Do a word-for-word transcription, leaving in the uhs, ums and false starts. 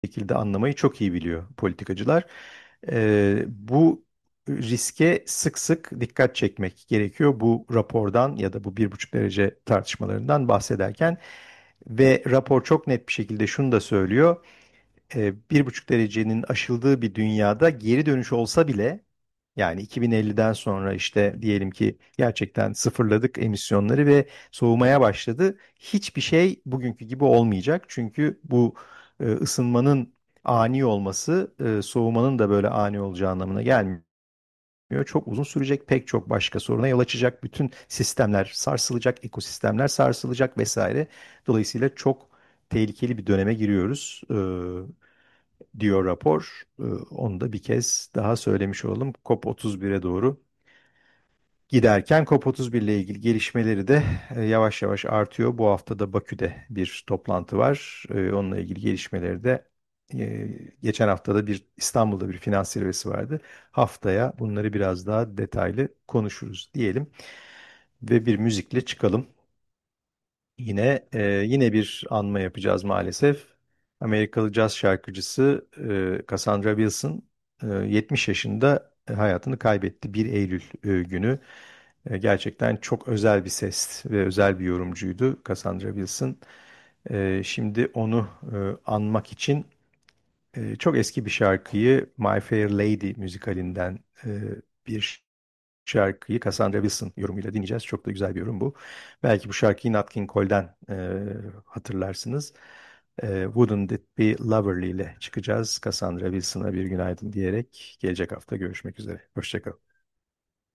şekilde anlamayı çok iyi biliyor politikacılar. Ee, bu riske sık sık dikkat çekmek gerekiyor bu rapordan ya da bu bir buçuk derece tartışmalarından bahsederken. Ve rapor çok net bir şekilde şunu da söylüyor. Ee, bir buçuk derecenin aşıldığı bir dünyada geri dönüş olsa bile, yani iki bin elliden sonra işte diyelim ki gerçekten sıfırladık emisyonları ve soğumaya başladı. Hiçbir şey bugünkü gibi olmayacak. Çünkü bu e, ısınmanın ani olması e, soğumanın da böyle ani olacağı anlamına gelmiyor. Çok uzun sürecek, pek çok başka soruna yol açacak. Bütün sistemler sarsılacak, ekosistemler sarsılacak vesaire. Dolayısıyla çok tehlikeli bir döneme giriyoruz, e, diyor rapor. E, onu da bir kez daha söylemiş olalım. COP otuz bire doğru giderken COP otuz bir ile ilgili gelişmeleri de e, yavaş yavaş artıyor. Bu hafta da Bakü'de bir toplantı var. E, onunla ilgili gelişmeleri de e, geçen haftada bir İstanbul'da bir finans zirvesi vardı. Haftaya bunları biraz daha detaylı konuşuruz diyelim ve bir müzikle çıkalım. Yine e, yine bir anma yapacağız maalesef. Amerikalı caz şarkıcısı e, Cassandra Wilson e, yetmiş yaşında e, hayatını kaybetti bir Eylül e, günü. E, gerçekten çok özel bir ses ve özel bir yorumcuydu Cassandra Wilson. E, şimdi onu e, anmak için e, çok eski bir şarkıyı My Fair Lady müzikalinden e, bir şarkıyı Cassandra Wilson yorumuyla dinleyeceğiz. Çok da güzel bir yorum bu. Belki bu şarkıyı Nat King Cole'den e, hatırlarsınız. E, Wouldn't It Be Loverly ile çıkacağız. Cassandra Wilson'a bir günaydın diyerek gelecek hafta görüşmek üzere. Hoşça kalın.